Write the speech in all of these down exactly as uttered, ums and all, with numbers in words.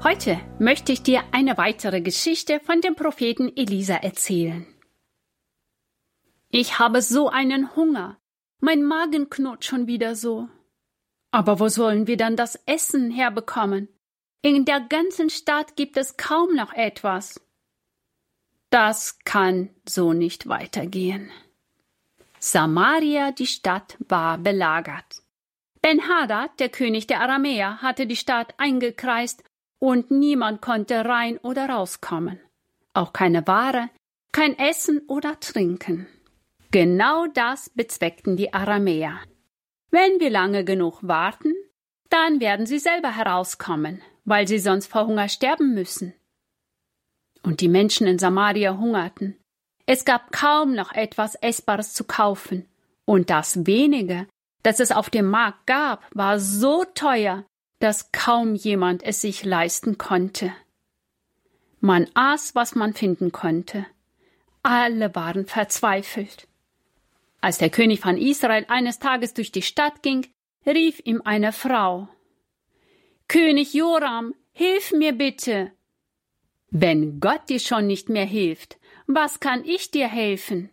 Heute möchte ich dir eine weitere Geschichte von dem Propheten Elisa erzählen. Ich habe so einen Hunger. Mein Magen knurrt schon wieder so. Aber wo sollen wir dann das Essen herbekommen? In der ganzen Stadt gibt es kaum noch etwas. Das kann so nicht weitergehen. Samaria, die Stadt, war belagert. Ben-Hadad, der König der Aramäer, hatte die Stadt eingekreist und niemand konnte rein oder rauskommen. Auch keine Ware, kein Essen oder Trinken. Genau das bezweckten die Aramäer. Wenn wir lange genug warten, dann werden sie selber herauskommen, weil sie sonst vor Hunger sterben müssen. Und die Menschen in Samaria hungerten. Es gab kaum noch etwas Essbares zu kaufen, und das wenige, das es auf dem Markt gab, war so teuer, dass kaum jemand es sich leisten konnte. Man aß, was man finden konnte. Alle waren verzweifelt. Als der König von Israel eines Tages durch die Stadt ging, rief ihm eine Frau: »König Joram, hilf mir bitte!« »Wenn Gott dir schon nicht mehr hilft, was kann ich dir helfen?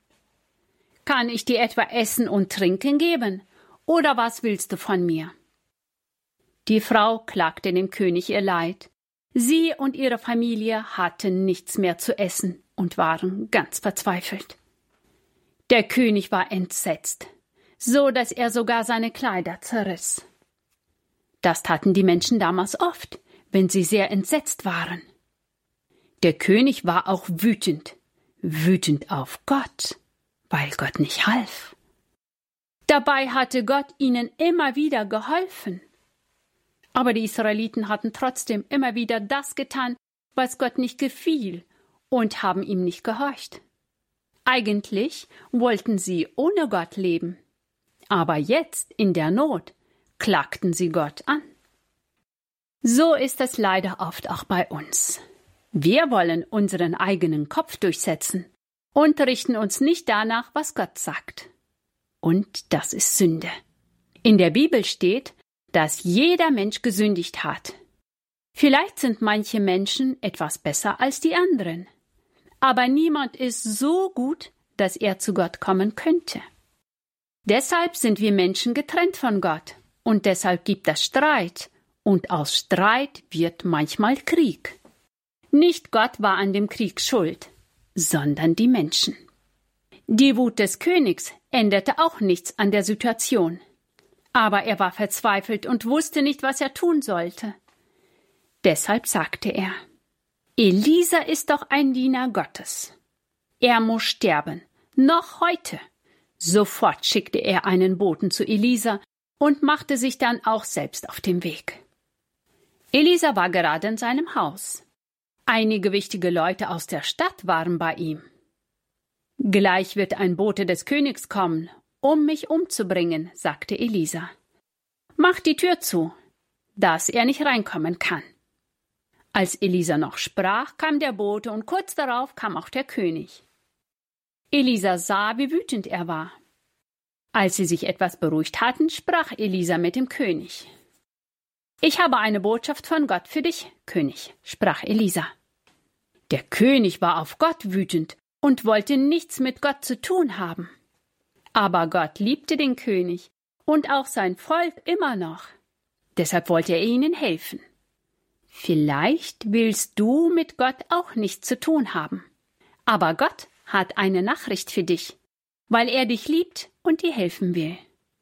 Kann ich dir etwa Essen und Trinken geben? Oder was willst du von mir?« Die Frau klagte dem König ihr Leid. Sie und ihre Familie hatten nichts mehr zu essen und waren ganz verzweifelt. Der König war entsetzt, so dass er sogar seine Kleider zerriss. Das taten die Menschen damals oft, wenn sie sehr entsetzt waren. Der König war auch wütend, wütend auf Gott, weil Gott nicht half. Dabei hatte Gott ihnen immer wieder geholfen. Aber die Israeliten hatten trotzdem immer wieder das getan, was Gott nicht gefiel, und haben ihm nicht gehorcht. Eigentlich wollten sie ohne Gott leben, aber jetzt in der Not klagten sie Gott an. So ist es leider oft auch bei uns. Wir wollen unseren eigenen Kopf durchsetzen und richten uns nicht danach, was Gott sagt. Und das ist Sünde. In der Bibel steht, dass jeder Mensch gesündigt hat. Vielleicht sind manche Menschen etwas besser als die anderen, aber niemand ist so gut, dass er zu Gott kommen könnte. Deshalb sind wir Menschen getrennt von Gott, und deshalb gibt es Streit, und aus Streit wird manchmal Krieg. Nicht Gott war an dem Krieg schuld, sondern die Menschen. Die Wut des Königs änderte auch nichts an der Situation. Aber er war verzweifelt und wusste nicht, was er tun sollte. Deshalb sagte er: Elisa ist doch ein Diener Gottes. Er muss sterben, noch heute. Sofort schickte er einen Boten zu Elisa und machte sich dann auch selbst auf den Weg. Elisa war gerade in seinem Haus. Einige wichtige Leute aus der Stadt waren bei ihm. »Gleich wird ein Bote des Königs kommen, um mich umzubringen«, sagte Elisa. »Mach die Tür zu, dass er nicht reinkommen kann.« Als Elisa noch sprach, kam der Bote und kurz darauf kam auch der König. Elisa sah, wie wütend er war. Als sie sich etwas beruhigt hatten, sprach Elisa mit dem König. »Ich habe eine Botschaft von Gott für dich, König«, sprach Elisa. Der König war auf Gott wütend und wollte nichts mit Gott zu tun haben. Aber Gott liebte den König und auch sein Volk immer noch. Deshalb wollte er ihnen helfen. Vielleicht willst du mit Gott auch nichts zu tun haben. Aber Gott hat eine Nachricht für dich, weil er dich liebt und dir helfen will.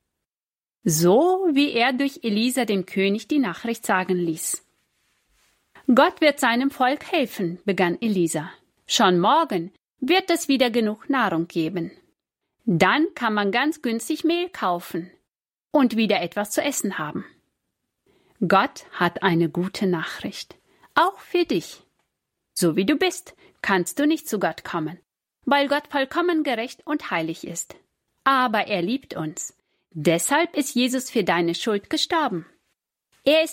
So wie er durch Elisa dem König die Nachricht sagen ließ. Gott wird seinem Volk helfen, begann Elisa. Schon morgen wird es wieder genug Nahrung geben. Dann kann man ganz günstig Mehl kaufen und wieder etwas zu essen haben. Gott hat eine gute Nachricht, auch für dich. So wie du bist, kannst du nicht zu Gott kommen, weil Gott vollkommen gerecht und heilig ist. Aber er liebt uns. Deshalb ist Jesus für deine Schuld gestorben. Er ist